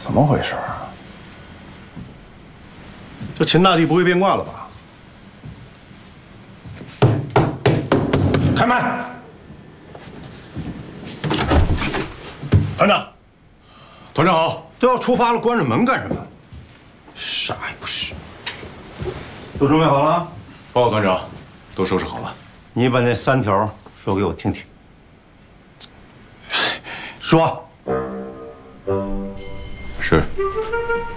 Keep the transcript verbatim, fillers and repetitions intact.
怎么回事啊？这秦大帝不会变卦了吧？开门！团长， 团长好。 都要出发了，关着门干什么？傻也不是。都准备好了？ 报告团长，都收拾好了。 你把那三条说给我听听。说。 是。